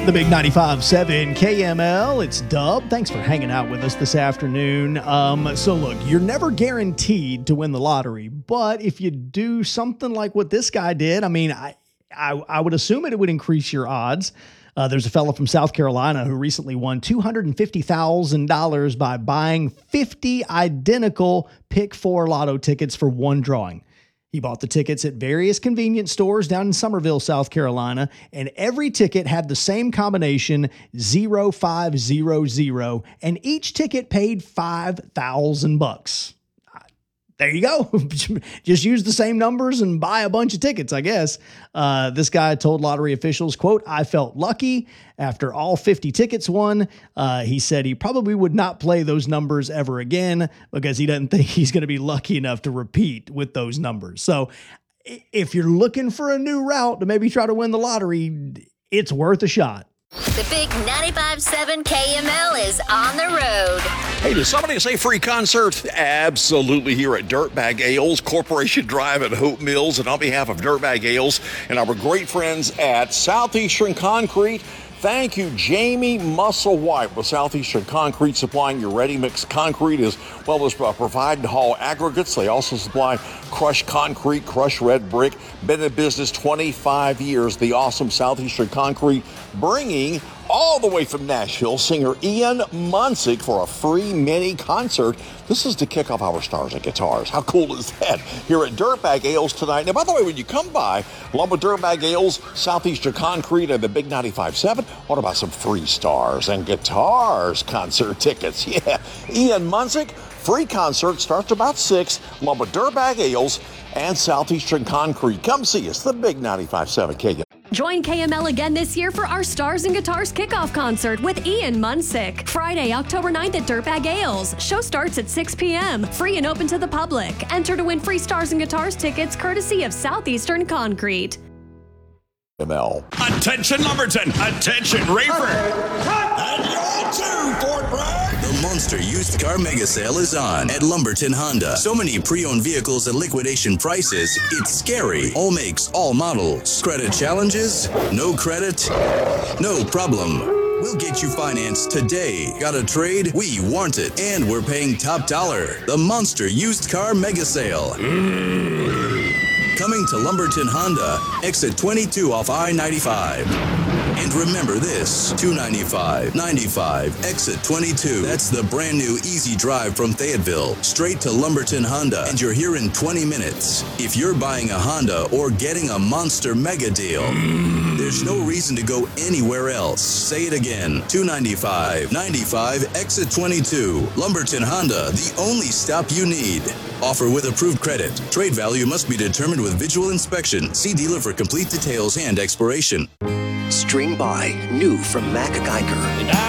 The big 95.7 KML, it's Dub. Thanks for hanging out with us this afternoon. So look, you're never guaranteed to win the lottery, but if you do something like what this guy did, I mean, I would assume it would increase your odds. There's a fellow from South Carolina who recently won $250,000 by buying 50 identical Pick 4 lotto tickets for one drawing. He bought the tickets at various convenience stores down in Summerville, South Carolina, and every ticket had the same combination, 0500, and each ticket paid $5,000. There you go. Just use the same numbers and buy a bunch of tickets, I guess. This guy told lottery officials, quote, "I felt lucky after all 50 tickets won." He said he probably would not play those numbers ever again because he doesn't think he's going to be lucky enough to repeat with those numbers. So if you're looking for a new route to maybe try to win the lottery, it's worth a shot. The big 95.7 KML is on the road. Hey, does somebody say free concert? Absolutely, here at Dirtbag Ales, Corporation Drive at Hope Mills. And on behalf of Dirtbag Ales and our great friends at Southeastern Concrete, thank you, Jamie Musselwhite with Southeastern Concrete, supplying your ready-mix concrete as well as provide and haul aggregates. They also supply crushed concrete, crushed red brick. Been in business 25 years. The awesome Southeastern Concrete, bringing all the way from Nashville singer Ian Munsick for a free mini concert. This is to kick off our Stars and Guitars. How cool is that? Here at Dirtbag Ales tonight. Now, by the way, when you come by, along with Dirtbag Ales, Southeastern Concrete, and the big 95.7, what about some free Stars and Guitars concert tickets? Yeah, Ian Munsick, free concert starts about 6, along with Dirtbag Ales and Southeastern Concrete. Come see us, the big 95.7 KML. Join KML again this year for our Stars and Guitars kickoff concert with Ian Munsick. Friday, October 9th at Dirtbag Ales. Show starts at 6 p.m. Free and open to the public. Enter to win free Stars and Guitars tickets courtesy of Southeastern Concrete. ML. Attention Lumberton! Attention Rayford! And y'all too, Fort Bragg! The Monster Used Car Mega Sale is on at Lumberton Honda. So many pre-owned vehicles at liquidation prices, it's scary. All makes, all models. Credit challenges? No credit? No problem. We'll get you financed today. Got a trade? We want it. And we're paying top dollar. The Monster Used Car Mega Sale. Coming to Lumberton Honda, exit 22 off I-95. And remember this, 295, 95, exit 22. That's the brand new easy drive from Fayetteville, straight to Lumberton Honda, and you're here in 20 minutes. If you're buying a Honda or getting a monster mega deal, there's no reason to go anywhere else. Say it again, 295, 95, exit 22. Lumberton Honda, the only stop you need. Offer with approved credit. Trade value must be determined with visual inspection. See dealer for complete details and expiration. String by, new from Mac Geiger.